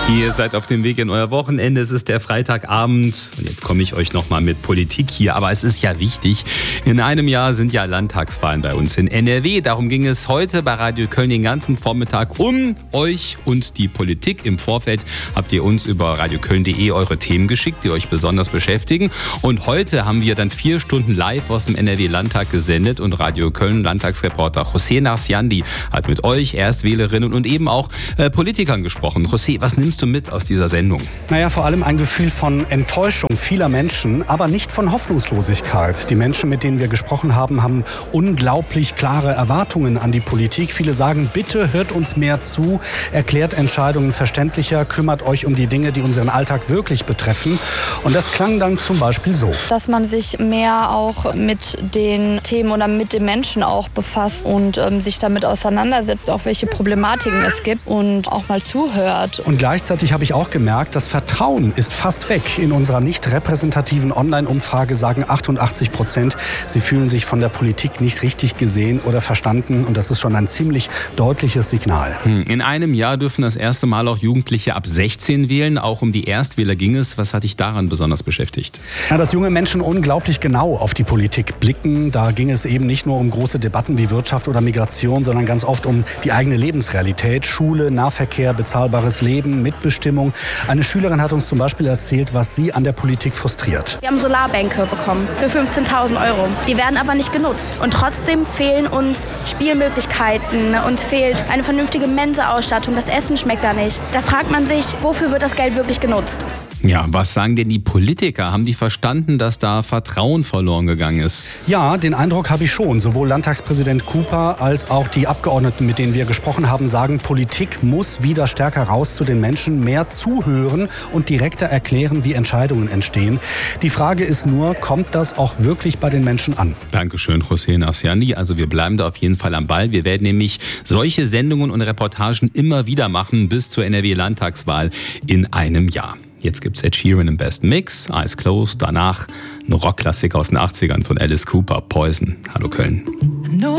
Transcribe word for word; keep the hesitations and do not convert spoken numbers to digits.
Ihr seid auf dem Weg in euer Wochenende, es ist der Freitagabend und jetzt komme ich euch nochmal mit Politik hier, aber es ist ja wichtig, in einem Jahr sind ja Landtagswahlen bei uns in N R W, darum ging es heute bei Radio Köln den ganzen Vormittag um euch und die Politik. Im Vorfeld habt ihr uns über radio köln punkt de eure Themen geschickt, die euch besonders beschäftigen und heute haben wir dann vier Stunden live aus dem N R W-Landtag gesendet und Radio Köln Landtagsreporter José Narciandi hat mit euch Erstwählerinnen und eben auch äh, Politikern gesprochen. José, was nimmst du mit aus dieser Sendung? Naja, vor allem ein Gefühl von Enttäuschung vieler Menschen, aber nicht von Hoffnungslosigkeit. Die Menschen, mit denen wir gesprochen haben, haben unglaublich klare Erwartungen an die Politik. Viele sagen, bitte hört uns mehr zu, erklärt Entscheidungen verständlicher, kümmert euch um die Dinge, die unseren Alltag wirklich betreffen. Und das klang dann zum Beispiel so. Dass man sich mehr auch mit den Themen oder mit den Menschen auch befasst und ähm, sich damit auseinandersetzt, auch welche Problematiken es gibt und auch mal zuhört. Und gleichzeitig habe ich auch gemerkt, das Vertrauen ist fast weg. In unserer nicht repräsentativen Online-Umfrage sagen achtundachtzig Prozent, sie fühlen sich von der Politik nicht richtig gesehen oder verstanden. Und das ist schon ein ziemlich deutliches Signal. In einem Jahr dürfen das erste Mal auch Jugendliche ab sechzehn wählen. Auch um die Erstwähler ging es. Was hat dich daran besonders beschäftigt? Ja, dass junge Menschen unglaublich genau auf die Politik blicken. Da ging es eben nicht nur um große Debatten wie Wirtschaft oder Migration, sondern ganz oft um die eigene Lebensrealität. Schule, Nahverkehr, bezahlbares Leben, Mitbestimmung. Eine Schülerin hat uns zum Beispiel erzählt, was sie an der Politik frustriert. Wir haben Solarbänke bekommen für fünfzehntausend Euro. Die werden aber nicht genutzt. Und trotzdem fehlen uns Spielmöglichkeiten. Uns fehlt eine vernünftige Mensa-Ausstattung. Das Essen schmeckt da nicht. Da fragt man sich, wofür wird das Geld wirklich genutzt? Ja, was sagen denn die Politiker? Haben die verstanden, dass da Vertrauen verloren gegangen ist? Ja, den Eindruck habe ich schon. Sowohl Landtagspräsident Cooper als auch die Abgeordneten, mit denen wir gesprochen haben, sagen, Politik muss wieder stärker raus zu den Menschen, mehr zuhören und direkter erklären, wie Entscheidungen entstehen. Die Frage ist nur, kommt das auch wirklich bei den Menschen an? Dankeschön, José Narciandi. Also wir bleiben da auf jeden Fall am Ball. Wir werden nämlich solche Sendungen und Reportagen immer wieder machen bis zur N R W-Landtagswahl in einem Jahr. Jetzt gibt's Ed Sheeran im Best Mix, Eyes Closed, danach ein Rockklassiker aus den achtzigern von Alice Cooper, Poison. Hallo Köln.